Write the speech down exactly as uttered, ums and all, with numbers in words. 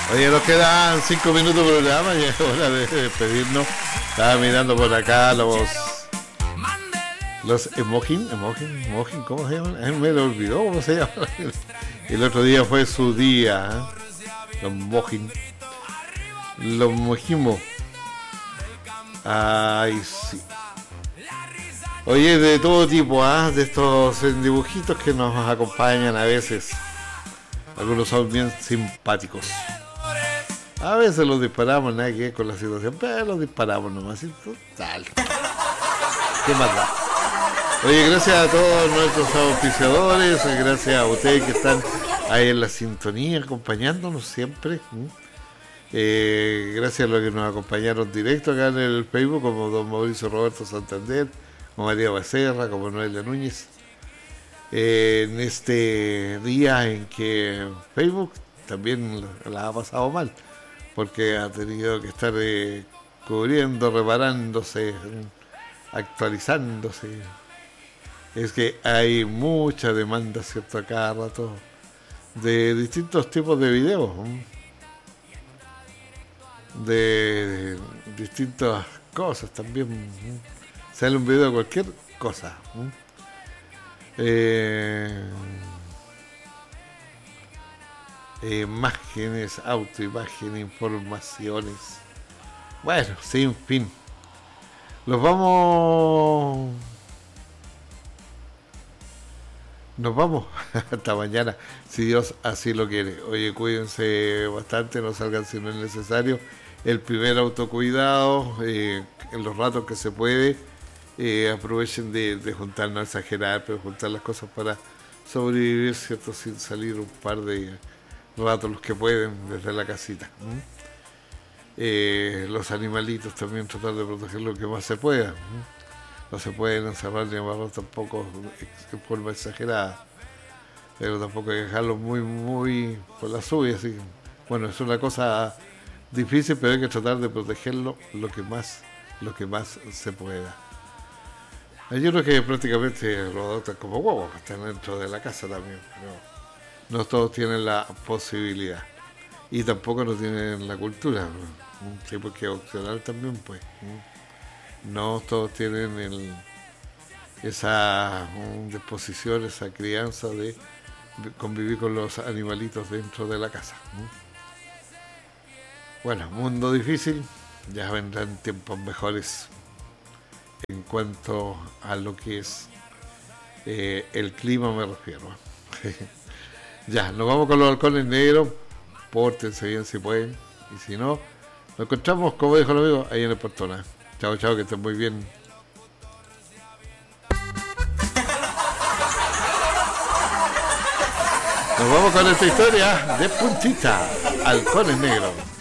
Oye, nos quedan cinco minutos de programa y es hora de despedirnos. Estaba mirando por acá los los emojin, emojin, emojin, ¿cómo se llaman? Eh, me lo olvidó cómo se llama. El otro día fue su día, ¿eh? Los mojin, los mojimos. Ay, sí. Oye, de todo tipo, ¿ah? ¿eh? De estos dibujitos que nos acompañan a veces. Algunos son bien simpáticos. A veces los disparamos, nada que ver con la situación, pero los disparamos nomás. ¿Sí? Total. ¿Qué más da? Oye, gracias a todos nuestros auspiciadores, gracias a ustedes que están ahí en la sintonía, acompañándonos siempre. Eh, gracias a los que nos acompañaron directo acá en el Facebook, como don Mauricio Roberto Santander, como María Becerra, como Noelia Núñez. Eh, en este día en que Facebook también la ha pasado mal, porque ha tenido que estar eh, cubriendo, reparándose, actualizándose. Es que hay mucha demanda, ¿cierto?, a cada rato de distintos tipos de videos, ¿no? de, de distintas cosas también, ¿no? Sale un video de cualquier cosa, ¿no? Eh, imágenes, autoimágenes, informaciones, bueno, sin fin. Los vamos nos vamos hasta mañana, si Dios así lo quiere. Oye, cuídense bastante, no salgan si no es necesario. El primer autocuidado, eh, en los ratos que se puede, eh, aprovechen de, de juntar, no exagerar, pero juntar las cosas para sobrevivir, ¿cierto?, sin salir un par de ratos los que pueden desde la casita. ¿Mm? Eh, los animalitos también tratar de proteger lo que más se pueda. ¿Mm? No se pueden encerrar ni amarrar tampoco en forma exagerada, pero tampoco hay que dejarlos muy, muy por la suya. Así que, bueno, es una cosa difícil, pero hay que tratar de protegerlo lo que más, lo que más se pueda. Hay unos que prácticamente lo adoptan como huevos, que están dentro de la casa también, pero no todos tienen la posibilidad y tampoco no tienen la cultura, ¿no? Sí, porque es opcional también, pues. No todos tienen el, esa um, disposición, esa crianza de convivir con los animalitos dentro de la casa. ¿Mm? Bueno, mundo difícil, ya vendrán tiempos mejores en cuanto a lo que es eh, el clima, me refiero. Ya, nos vamos con los halcones negros, pórtense bien si pueden, y si no, nos encontramos, como dijo el amigo, ahí en el Portona. Chao, chao, que estén muy bien. Nos vamos con esta historia de puntita, halcones negros.